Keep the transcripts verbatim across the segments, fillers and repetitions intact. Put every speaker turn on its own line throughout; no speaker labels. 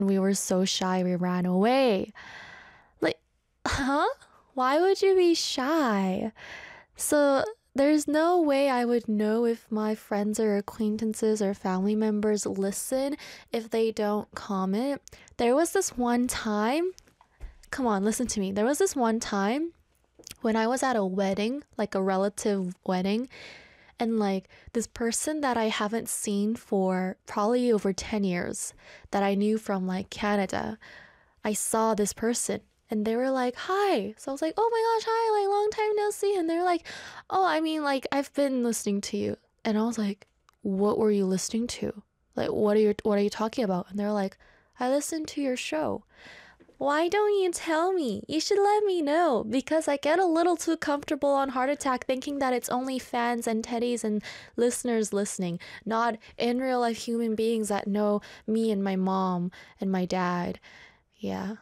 we were so shy we ran away. Like, huh? Why would you be shy? So there's no way I would know if my friends or acquaintances or family members listen if they don't comment. There was this one time, come on, listen to me. There was this one time when I was at a wedding, like a relative wedding, and like this person that I haven't seen for probably over ten years that I knew from like Canada, I saw this person and they were like, hi. So I was like, oh my gosh, hi, like long time no see. And they're like, oh, I mean, like I've been listening to you. And I was like, what were you listening to? Like, what are you, what are you talking about? And they're like, I listened to your show. Why don't you tell me? You should let me know, because I get a little too comfortable on Heart Attack thinking that it's only fans and teddies and listeners listening, not in real life human beings that know me and my mom and my dad. Yeah.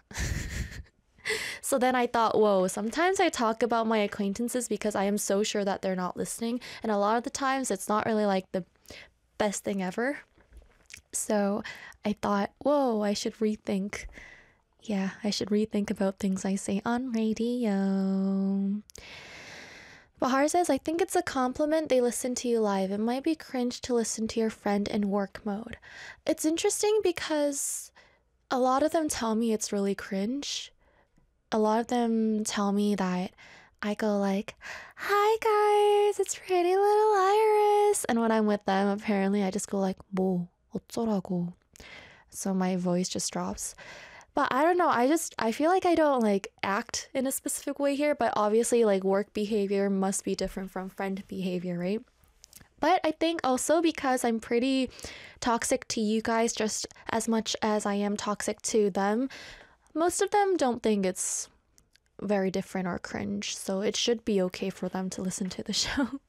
So then I thought, whoa, sometimes I talk about my acquaintances because I am so sure that they're not listening. And a lot of the times it's not really like the best thing ever. So I thought, whoa, I should rethink. Yeah, I should rethink about things I say on radio. Bahar says, I think it's a compliment they listen to you live. It might be cringe to listen to your friend in work mode. It's interesting because a lot of them tell me it's really cringe. A lot of them tell me that I go like, hi guys, it's pretty little Iris. And when I'm with them, apparently I just go like, 뭐, 어쩌라고. So my voice just drops. But I don't know, I just, I feel like I don't like act in a specific way here, but obviously like work behavior must be different from friend behavior, right? But I think also because I'm pretty toxic to you guys just as much as I am toxic to them, most of them don't think it's very different or cringe, so it should be okay for them to listen to the show.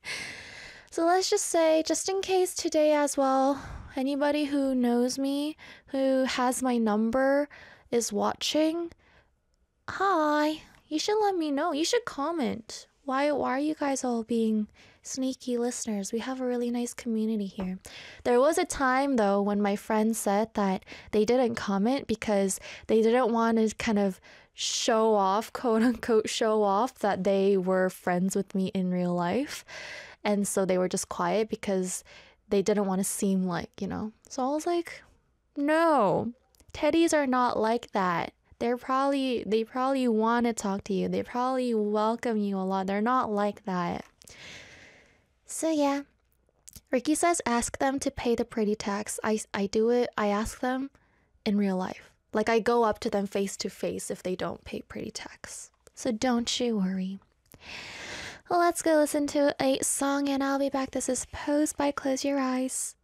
So let's just say, just in case today as well, anybody who knows me, who has my number, is watching, hi, you should let me know. You should comment. Why, why are you guys all being sneaky listeners? We have a really nice community here. There was a time, though, when my friends said that they didn't comment because they didn't want to kind of show off, quote unquote, show off that they were friends with me in real life. And so they were just quiet because they didn't want to seem like, you know. So I was like, no, teddies are not like that. They're probably, they probably want to talk to you. They probably welcome you a lot. They're not like that. So yeah, Ricky says, ask them to pay the pretty tax. I, I do it. I ask them in real life. Like I go up to them face to face if they don't pay pretty tax. So don't you worry. Well, let's go listen to a song and I'll be back. This is Pose by Close Your Eyes.